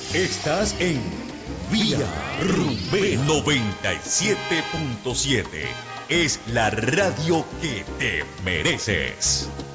Estás en Vía Rumbé 97.7. Es la radio que te mereces.